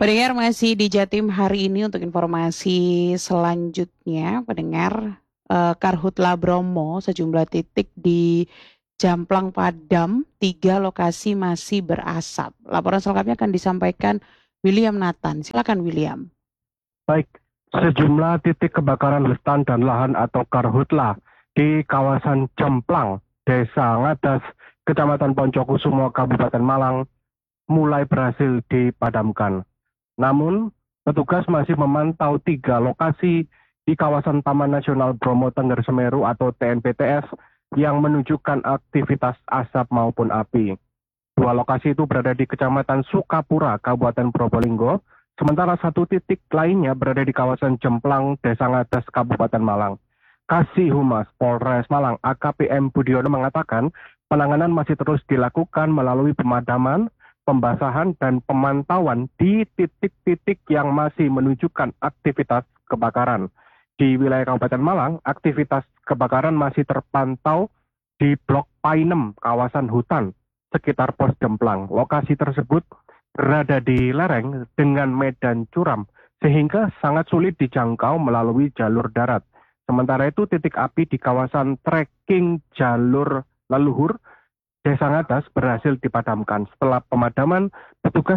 Pendengar masih di Jatim hari ini untuk informasi selanjutnya, pendengar Karhutla Bromo sejumlah titik di Jamplang Padam, 3 lokasi masih berasap. Laporan selengkapnya akan disampaikan William Nathan. Silakan William. Baik, sejumlah titik kebakaran hutan dan lahan atau karhutla di kawasan Jemplang, Desa Ngadas, Kecamatan Poncokusumo, Kabupaten Malang, mulai berhasil dipadamkan. Namun, petugas masih memantau 3 lokasi di kawasan Taman Nasional Bromo Tengger Semeru atau TNPTS yang menunjukkan aktivitas asap maupun api. 2 lokasi itu berada di Kecamatan Sukapura, Kabupaten Probolinggo, sementara 1 titik lainnya berada di kawasan Jemplang, Desa Ngadas, Kabupaten Malang. Kasih Humas Polres Malang AKP M. Budiono mengatakan penanganan masih terus dilakukan melalui pemadaman, pembasahan, dan pemantauan di titik-titik yang masih menunjukkan aktivitas kebakaran. Di wilayah Kabupaten Malang, aktivitas kebakaran masih terpantau di Blok Painem, kawasan hutan sekitar Pos Jemplang. Lokasi tersebut berada di lereng dengan medan curam, sehingga sangat sulit dijangkau melalui jalur darat. Sementara itu titik api di kawasan trekking jalur leluhur Desa Ngadas berhasil dipadamkan. Setelah pemadaman, petugas